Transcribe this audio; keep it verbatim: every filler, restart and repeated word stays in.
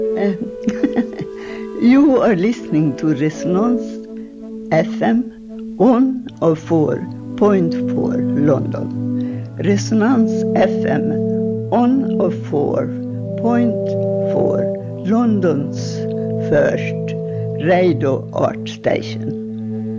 Uh, you are listening to Resonance F M one oh four point four London. Resonance F M one oh four point four Londons first radio art station.